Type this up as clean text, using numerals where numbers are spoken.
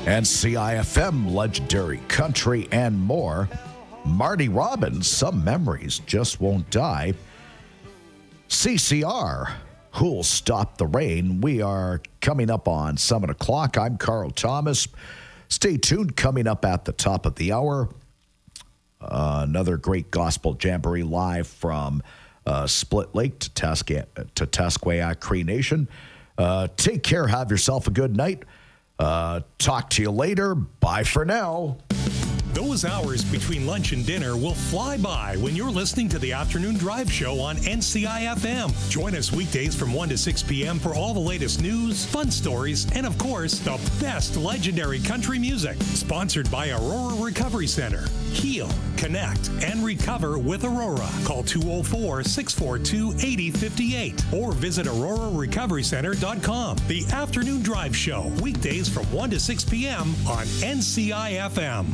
and CIFM, legendary country, and more. Marty Robbins, some memories just won't die. CCR, Who'll Stop the Rain? We are coming up on 7 o'clock. I'm Carl Thomas. Stay tuned. Coming up at the top of the hour, another great gospel jamboree live from Split Lake to Tasqueya Cree Nation. Take care. Have yourself a good night. Talk to you later. Bye for now. Those hours between lunch and dinner will fly by when you're listening to the Afternoon Drive Show on NCI-FM. Join us weekdays from 1 to 6 p.m. for all the latest news, fun stories, and of course, the best legendary country music. Sponsored by Aurora Recovery Center. Heal, connect, and recover with Aurora. Call 204-642-8058 or visit aurorarecoverycenter.com. The Afternoon Drive Show, weekdays from 1 to 6 p.m. on NCI-FM.